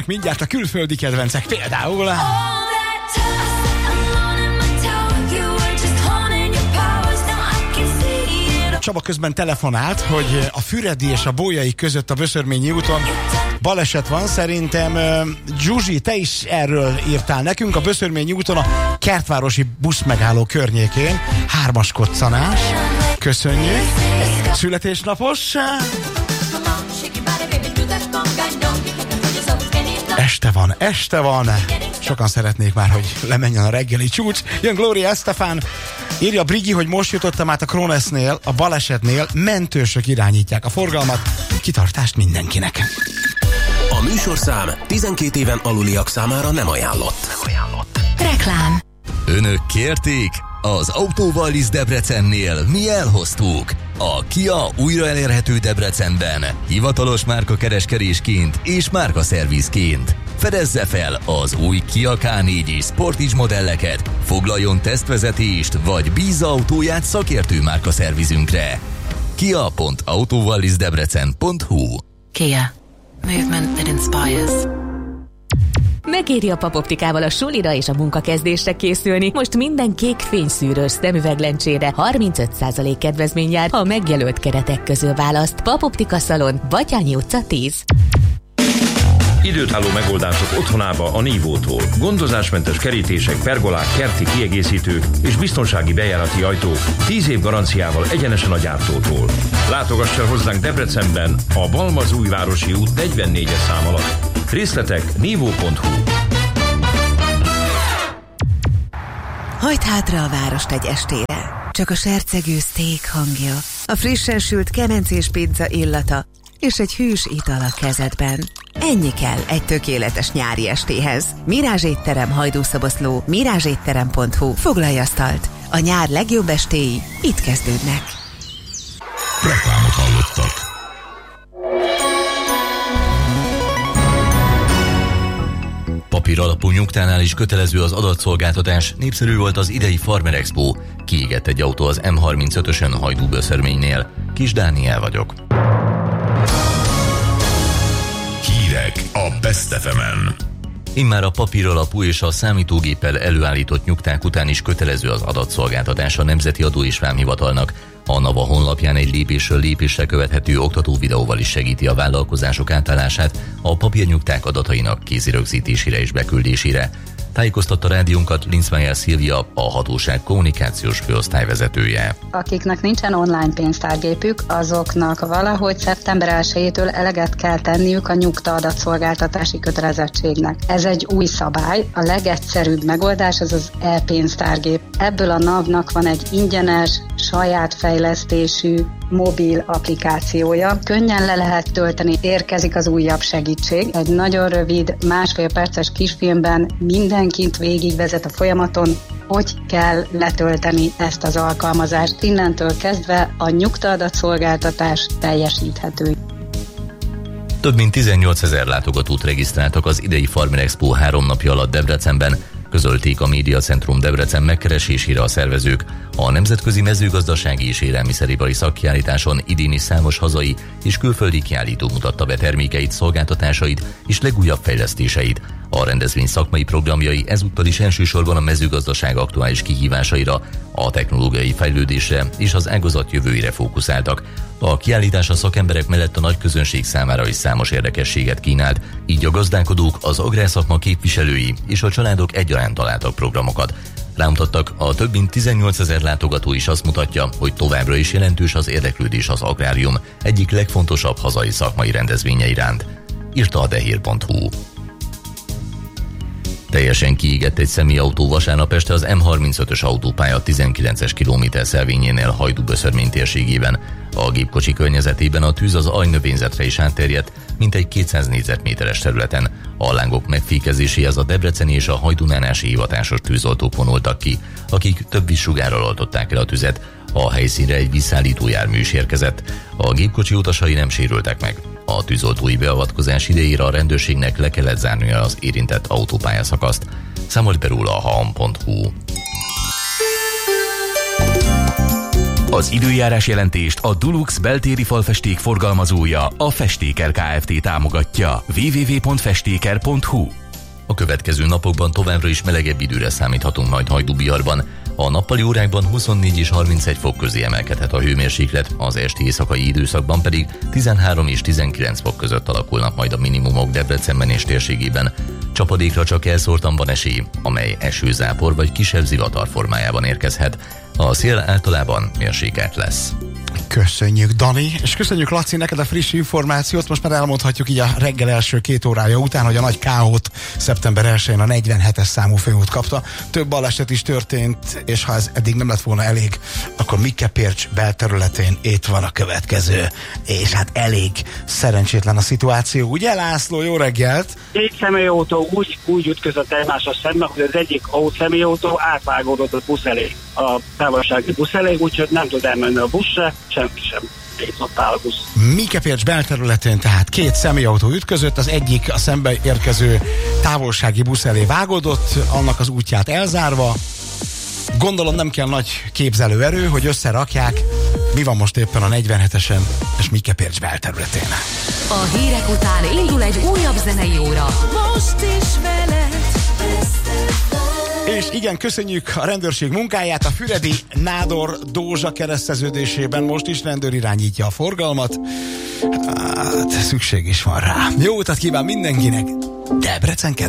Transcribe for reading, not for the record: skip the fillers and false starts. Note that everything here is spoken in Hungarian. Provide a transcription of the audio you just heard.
Mindjárt a külföldi kedvencek például. Csaba közben telefonált, hogy a Füredi és a Bolyai között a Böszörményi úton baleset van. Szerintem Zsuzsi, te is erről írtál nekünk. A Böszörményi úton a Kertvárosi buszmegálló környékén 3-as koccanás. Köszönjük. Születésnapos. Este van. Sokan szeretnék már, hogy lemenjen a reggeli csúcs. Jön Gloria Estefan. Írja Brigi, hogy most jutottam át a Kronesnél, a balesetnél, mentősök irányítják a forgalmat. Kitartást mindenkinek. A műsorszám 12 éven aluliak számára nem ajánlott. Reklám. Önök kérték? Az Autóvallis Debrecennél mi elhoztuk. A Kia újra elérhető Debrecenben, hivatalos márkakereskedésként és márkaszervizként. Fedezze fel az új Kia K4 és Sportage modelleket, foglaljon tesztvezetést, vagy bízza autóját szakértő márkaszervizünkre. kia.autovallisdebrecen.hu. Kia. Movement that inspires. Megéri a Papoptikával a sulira és a munkakezdésre készülni. Most minden kék fényszűrős szemüveglencsére 35% kedvezmény jár, ha megjelölt keretek közül választ. Papoptika Szalon, Batyányi utca 10. Időtálló megoldások otthonába a Nívótól. Gondozásmentes kerítések, pergolák, kerti kiegészítők és biztonsági bejárati ajtók 10 év garanciával egyenesen a gyártótól. Látogass el hozzánk Debrecenben a Balmazújvárosi út 44-es szám alatt. Részletek nívó.hu. Hagyd hátra a várost egy estére. Csak a sercegő steak hangja, a frissen sült kemencés pizza illata és egy hűs ital a kezedben. Ennyi kell egy tökéletes nyári estéhez. Mirázs étterem, Hajdúszoboszló, mirázsétterem.hu. Foglalj asztalt. A nyár legjobb estéi itt kezdődnek. Reklámot hallottak. Papír alapú nyugtánál is kötelező az adatszolgáltatás. Népszerű volt az idei Farmer Expo. Kiégett egy autó az M35-ösön Hajdú-Böszörménynél. Kis Dániel vagyok. Hírek a Best FM-en. Immár a papír alapú és a számítógéppel előállított nyugták után is kötelező az adatszolgáltatás a Nemzeti Adó és Vámhivatalnak. A NAVA honlapján egy lépésről lépésre követhető oktató videóval is segíti a vállalkozások átállását a papírnyugták adatainak kézirögzítésére és beküldésére. Tájékoztatta rádiónkat Linzmeier Szilvia, a hatóság kommunikációs főosztályvezetője. Akiknek nincsen online pénztárgépük, azoknak valahogy szeptember 1-től eleget kell tenniük a nyugta adatszolgáltatási kötelezettségnek. Ez egy új szabály, a legegyszerűbb megoldás az az e-pénztárgép. Ebből a NAV-nak van egy ingyenes, saját fejlesztésű, mobil applikációja. Könnyen le lehet tölteni, érkezik az újabb segítség. Egy nagyon rövid, 1,5 perces kisfilmben mindenkit végigvezet a folyamaton, hogy kell letölteni ezt az alkalmazást. Innentől kezdve a nyugta-adatszolgáltatás teljesíthető. Több mint 18 000 látogatót regisztráltak az idei Farmer Expo 3 napja alatt Debrecenben, közölték a Médiacentrum Debrecen megkeresésére a szervezők. A Nemzetközi Mezőgazdasági és Élelmiszeripari Szakkiállításon idén is számos hazai és külföldi kiállító mutatta be termékeit, szolgáltatásait és legújabb fejlesztéseit. A rendezvény szakmai programjai ezúttal is elsősorban a mezőgazdaság aktuális kihívásaira, a technológiai fejlődésre és az ágazat jövőjére fókuszáltak. A kiállítás a szakemberek mellett a nagy közönség számára is számos érdekességet kínált, így a gazdálkodók, az agrárszakma képviselői és a családok egyaránt találtak programokat. Rámutattak, a több mint 18 000 látogató is azt mutatja, hogy továbbra is jelentős az érdeklődés az agrárium egyik legfontosabb hazai szakmai rendezvénye iránt, írta a dehír.hu. Teljesen kiégett egy személyautó vasárnap este az M35-ös autópálya 19-es kilométerszelvényénél Hajdú-Böszörmény térségében. A gépkocsi környezetében a tűz az ajnövényzetre is átterjedt, mintegy 200 négyzetméteres területen. A lángok megfékezéséhez a debreceni és a hajdunánási hivatásos tűzoltók vonultak ki, akik több vízsugárral oltották el a tüzet. A helyszínre egy vízszállító jármű is érkezett. A gépkocsi utasai nem sérültek meg. A tűzoltói beavatkozás idejére a rendőrségnek le kellett zárnia az érintett autópályaszakaszt. Számolt be róla a haam.hu. Az időjárás jelentést a Dulux beltéri falfesték forgalmazója, a Festéker Kft. Támogatja. www.festéker.hu. A következő napokban továbbra is melegebb időre számíthatunk majd Hajdúbiarban. A nappali órákban 24 és 31 fok közé emelkedhet a hőmérséklet, az esti éjszakai időszakban pedig 13 és 19 fok között alakulnak majd a minimumok Debrecenben és térségében. Csapadékra csak elszórtan van esély, amely esőzápor vagy kisebb zivatar formájában érkezhet. A szél általában mérsékelt lesz. Köszönjük, Dani, és köszönjük, Laci, neked a friss információt. Most már elmondhatjuk így a reggel első 2 órája után, hogy a nagy K.O.-t szeptember 1-én a 47-es számú főút kapta. Több baleset is történt, és ha ez eddig nem lett volna elég, akkor Mikepércs belterületén itt van a következő. És hát elég szerencsétlen a szituáció. Ugye, László, jó reggelt! 2 személyautó úgy ütközött egymásra szemben, hogy az egyik személyautó átvágódott a busz elé, a távolsági busz elé, úgyhogy nem tud elmenni a buszra, senki sem. Itt áll a busz. Mikepércs belterületén tehát 2 személyautó ütközött, az egyik a szembe érkező távolsági busz elé vágódott, annak az útját elzárva. Gondolom nem kell nagy képzelőerő, hogy összerakják, mi van most éppen a 47-esen és Mikepércs belterületén. A hírek után indul egy újabb zenei óra. Most is veled. És igen, köszönjük a rendőrség munkáját. A Füredi Nádor Dózsa kereszteződésében most is rendőr irányítja a forgalmat. Hát, szükség is van rá. Jó utat kíván mindenkinek, Debrecen kedves!